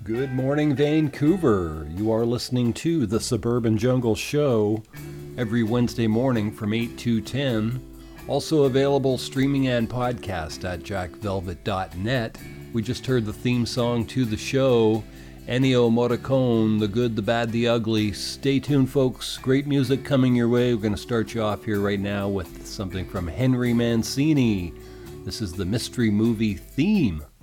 Good morning, Vancouver. You are listening to the Suburban Jungle Show every Wednesday morning from 8 to 10. Also available streaming and podcast at jackvelvet.net. We just heard the theme song to the show, Ennio Morricone, The Good, the Bad, the Ugly. Stay tuned, folks. Great music coming your way. We're going to start you off here right now with something from Henry Mancini. This is the Mystery Movie theme.